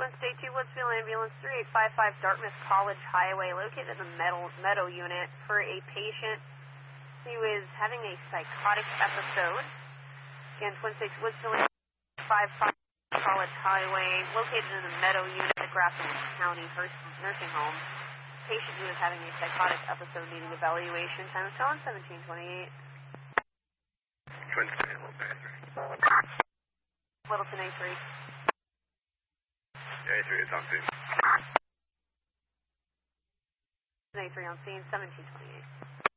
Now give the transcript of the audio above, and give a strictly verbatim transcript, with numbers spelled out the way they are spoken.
Twin State two, Woodsville Ambulance three eight five five Dartmouth College Highway, located in the Meadow, Meadow unit for a patient who is having a psychotic episode. Again, Twin State two, Woodsville five five College Highway, located in the Meadow unit at Grafton County Nursing Home. Patient who is having a psychotic episode needing evaluation. Time of phone seventeen twenty-eight. Twin State, Littleton A three. Littleton A three. Yeah, A three is on scene. A three on scene, seventeen twenty-eight.